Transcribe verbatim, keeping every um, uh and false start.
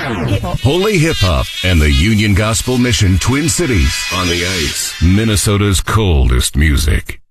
Hip-hop. Holy Hip Hop and the Union Gospel Mission Twin Cities on the Ice, Minnesota's coldest music.